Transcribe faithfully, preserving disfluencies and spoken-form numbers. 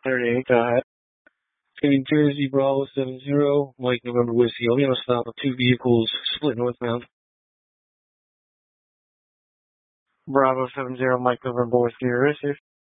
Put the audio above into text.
thirty-eight, go ahead. New Jersey, Bravo seven zero, Mike November Whiskey. I'll be on a stop with two vehicles split northbound. Bravo seven zero, Mike November Whiskey, receive.